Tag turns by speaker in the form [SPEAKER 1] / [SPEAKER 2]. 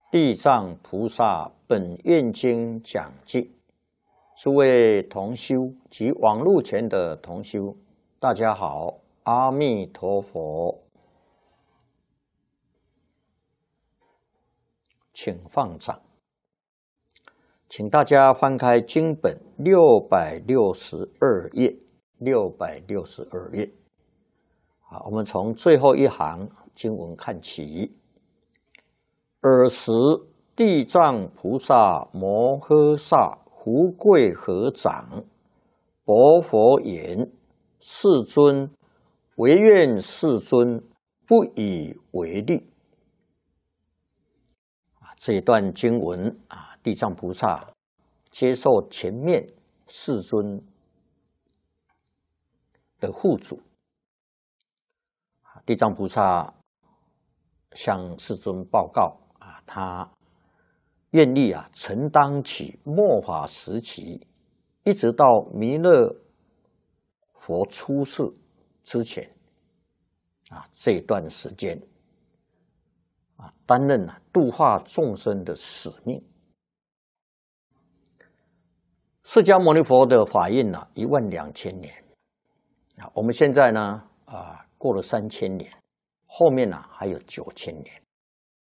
[SPEAKER 1] 地藏菩萨本愿经讲记，诸位同修及网络前的同修，大家好，阿弥陀佛，请放掌，请大家翻开经本662页，662页。好，我们从最后一行经文看起。尔时，地藏菩萨摩诃萨福贵合掌，薄佛言：“世尊，唯愿世尊不以为虑。”这一段经文地藏菩萨接受前面世尊的护主，地藏菩萨向世尊报告他愿意承担起末法时期，一直到弥勒佛出世之前这一段时间担任度化众生的使命。释迦牟尼佛的法印12000年，我们现在呢过了3000年，后面还有9000年。